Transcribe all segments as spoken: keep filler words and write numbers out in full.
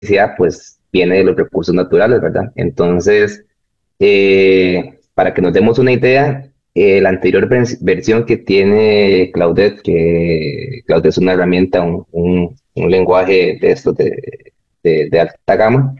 electricidad pues viene de los recursos naturales, ¿verdad? Entonces, eh, para que nos demos una idea, eh, la anterior vers- versión que tiene Claudette, que Claudette es una herramienta, un, un- un lenguaje de estos de, de- de alta gama,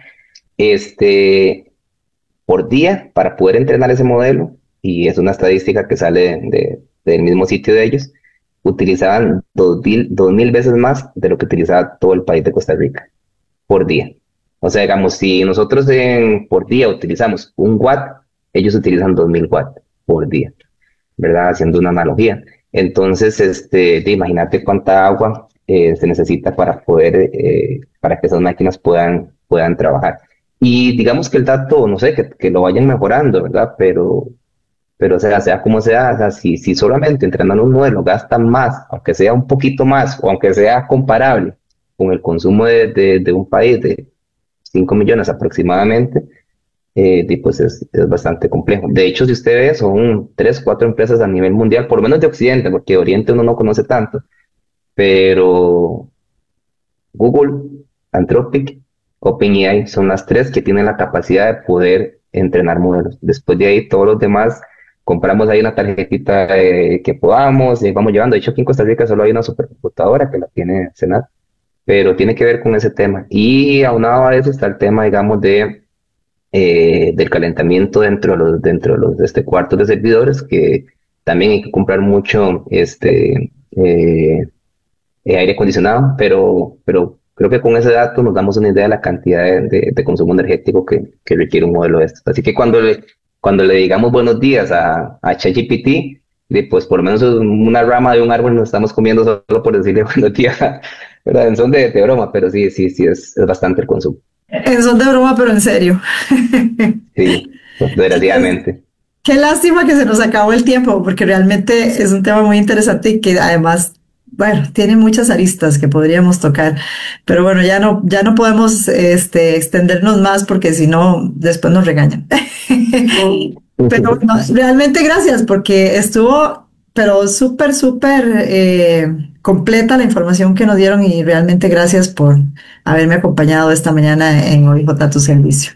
este, por día, para poder entrenar ese modelo, y es una estadística que sale de- del mismo sitio de ellos, utilizaban dos mil, dos mil veces más de lo que utilizaba todo el país de Costa Rica por día. O sea, digamos, si nosotros en, por día utilizamos un watt, ellos utilizan dos mil watts por día, ¿verdad? Haciendo una analogía. Entonces, este, de, imagínate cuánta agua eh, se necesita para poder, eh, para que esas máquinas puedan, puedan trabajar. Y digamos que el dato, no sé, que, que lo vayan mejorando, ¿verdad? Pero, pero o sea, sea como sea, o sea, si, si solamente entrenando un modelo gastan más, aunque sea un poquito más, o aunque sea comparable con el consumo de, de, de un país de cinco millones aproximadamente, eh, y pues es, es bastante complejo. De hecho, si usted ve, son tres, cuatro empresas a nivel mundial, por lo menos de Occidente, porque de Oriente uno no conoce tanto, pero Google, Anthropic, OpenAI son las tres que tienen la capacidad de poder entrenar modelos. Después de ahí, todos los demás compramos ahí una tarjetita eh, que podamos y vamos llevando. De hecho, aquí en Costa Rica solo hay una supercomputadora que la tiene Senat, pero tiene que ver con ese tema. Y aunado a eso está el tema, digamos, de eh, del calentamiento dentro de los, dentro de los este, cuartos de servidores, que también hay que comprar mucho este, eh, eh, aire acondicionado, pero, pero creo que con ese dato nos damos una idea de la cantidad de, de- de consumo energético que, que requiere un modelo de estos. Así que cuando le, cuando le digamos buenos días a, a ChatGPT, de, pues por lo menos una rama de un árbol nos estamos comiendo solo por decirle buenos días, ¿verdad? Son de, de broma, pero sí, sí, sí, es, es bastante el consumo. En son de broma, pero en serio. Sí, Es- desgraciadamente. Qué lástima que se nos acabó el tiempo, porque realmente es un tema muy interesante y que además, bueno, tiene muchas aristas que podríamos tocar, pero bueno, ya no, ya no podemos este, extendernos más porque si no, después nos regañan. Pero bueno, realmente gracias porque estuvo, pero súper, súper eh, completa la información que nos dieron y realmente gracias por haberme acompañado esta mañana en O I J Tu Servicio.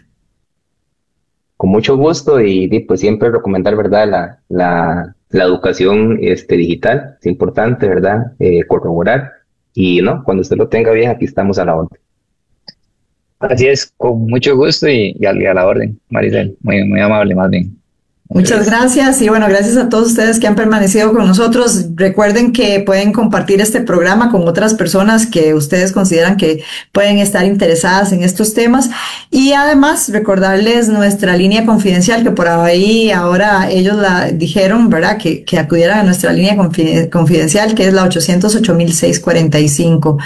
Con mucho gusto y, y, pues siempre recomendar, ¿verdad? La, la, la educación este, digital, es importante, ¿verdad? Eh, corroborar y no, cuando usted lo tenga bien, aquí estamos a la orden. Así es, con mucho gusto y, y a, y a la orden, Maricel. Muy, muy amable, más bien. Muchas Muchas gracias. gracias y bueno, gracias a todos ustedes que han permanecido con nosotros. Recuerden que pueden compartir este programa con otras personas que ustedes consideran que pueden estar interesadas en estos temas y además recordarles nuestra línea confidencial que por ahí ahora ellos la dijeron, ¿verdad? Que, que acudieran a nuestra línea confidencial que es la ochocientos ocho mil seiscientos cuarenta y cinco.